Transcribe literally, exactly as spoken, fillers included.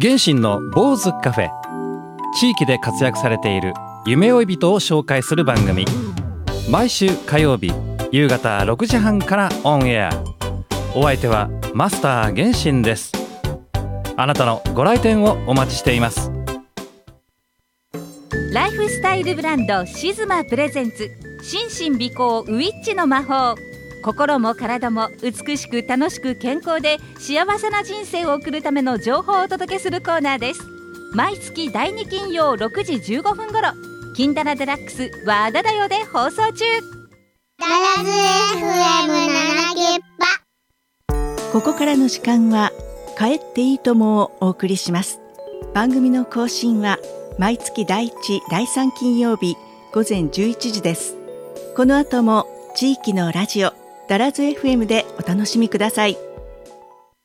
原神の坊主カフェ、地域で活躍されている夢追い人を紹介する番組、毎週火曜日夕方ろくじはんからオンエア。お相手はマスター原神です。あなたのご来店をお待ちしています。 ライフスタイルブランドシズマプレゼンツ、心身美行ウィッチの魔法。心も体も美しく楽しく健康で幸せな人生を送るための情報をお届けするコーナーです。毎月だいに金曜ろくじじゅうごふん頃、金ダラデラックス和田だよで放送中。 ダラズ エフエムなな きゅっぱ。 ここからの時間は帰っていいともをお送りします。番組の更新は毎月だいいち、だいさん金曜日午前じゅういちじです。この後も地域のラジオダラズ エフエム でお楽しみください。